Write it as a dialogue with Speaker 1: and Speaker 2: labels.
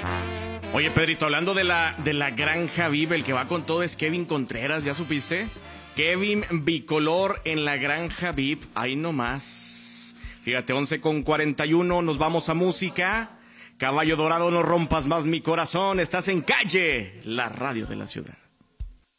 Speaker 1: Oye, Pedrito, hablando de la Granja VIP, el que va con todo es Kevin Contreras, ¿ya supiste? Kevin Bicolor en la Granja VIP, ahí nomás. Fíjate, 11:41, nos vamos a música. Caballo Dorado, no rompas más mi corazón, estás en Calle, la radio de la ciudad.